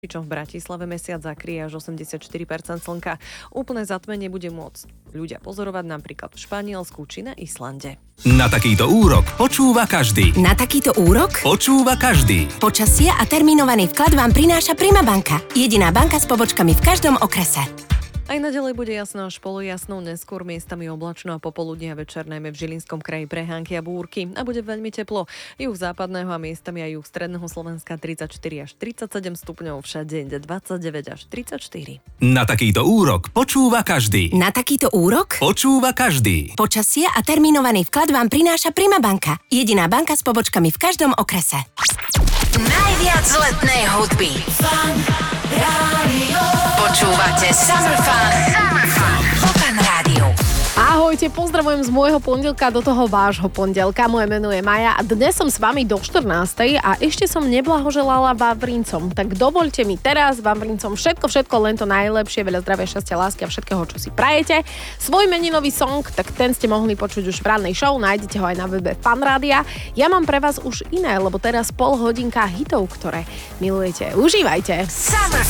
Pričom v Bratislave mesiac zakrie až 84% slnka. Úplné zatmenie bude môcť ľudia pozorovať napríklad v Španielsku či na Islande. Na takýto úrok počúva každý. Na takýto úrok Počúva každý. počasie a termínovaný vklad vám prináša Prima banka. Jediná banka s pobočkami v každom okrese. Aj naďalej bude jasno až polojasno, neskôr miestami oblačno a popoludne a večer najmä v Žilinskom kraji prehánky a búrky. A bude veľmi teplo. Juh západného a miestami aj juh stredného Slovenska 34 až 37 stupňov, všade 29 až 34. Na takýto úrok počúva každý. Na takýto úrok Počúva každý. počasie a termínovaný vklad vám prináša Prima banka. Jediná banka s pobočkami v každom okrese. Najviac letnej hudby. Počúvate Summer Fun. Fan Rádiu. Ahojte, pozdravujem z môjho pondelka do toho vášho pondelka. Moje meno je Maja a dnes som s vami do 14. a ešte som neblahoželala Vavrincom. Tak dovoľte mi teraz Vavrincom všetko, len to najlepšie, veľa zdravia, šťastia, lásky a všetkého, čo si prajete. Svoj meninový song, tak ten ste mohli počuť už v rannej show, nájdete ho aj na webe Fan Rádia. Ja mám pre vás už iné, lebo teraz pol hodinka hitov, ktoré milujete. Užívajte. Summer